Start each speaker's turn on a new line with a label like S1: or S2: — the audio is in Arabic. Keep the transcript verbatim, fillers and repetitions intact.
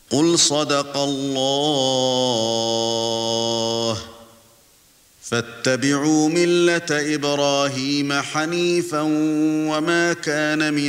S1: قُلْ صَدَقَ اللَّهُ فَاتَّبِعُوا مِلَّةَ إِبْرَاهِيمَ حَنِيفًا وَمَا كَانَ مِنَ